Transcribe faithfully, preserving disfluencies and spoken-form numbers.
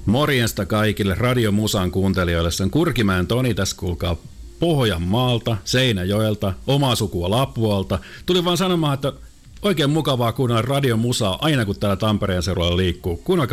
Morjesta kaikille Radio Musan kuuntelijoille. Se on Kurkimäen Toni tässä, kuulkaa, Pohjanmaalta, Seinäjoelta, omaa sukua Lapualta. Tuli vaan sanomaan, että oikein mukavaa kuunnella Radio Musaa aina kun täällä Tampereen seudulla liikkuu. Kuunnelkaa